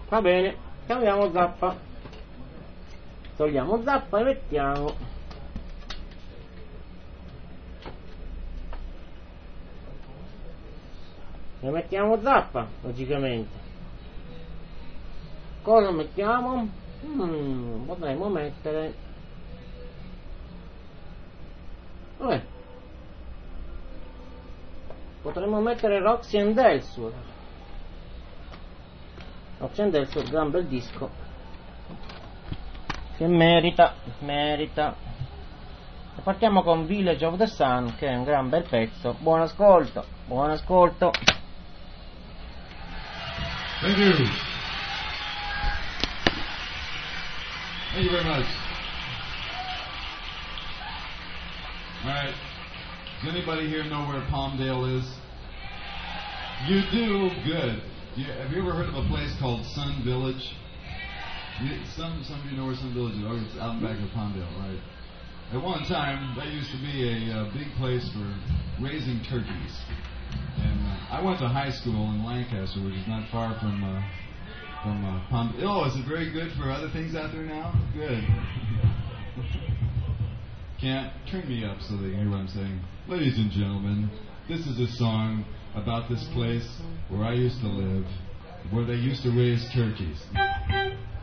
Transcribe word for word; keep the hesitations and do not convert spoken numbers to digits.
Va bene, cambiamo zappa. Togliamo zappa e mettiamo. E mettiamo zappa, logicamente. Cosa mettiamo? Mm, potremmo mettere. Vabbè. Potremmo mettere Roxy and Elsewhere. Roxy and Elsewhere, gran bel disco. Che merita, merita. E partiamo con Village of the Sun, che è un gran bel pezzo. Buon ascolto, buon ascolto. Thank you. Thank you very much. All right. Does anybody here know where Palmdale is? You do? Good. You, have you ever heard of a place called Sun Village? You, some, some of you know where Sun Village is. Oh, it's out in back of Palmdale, right? At one time, that used to be a, a big place for raising turkeys. And uh, I went to high school in Lancaster, which is not far from uh, from uh, Palm. Oh, is it very good for other things out there now? Good. Can't turn me up so they can hear what I'm saying. Ladies and gentlemen, this is a song about this place where I used to live, where they used to raise turkeys.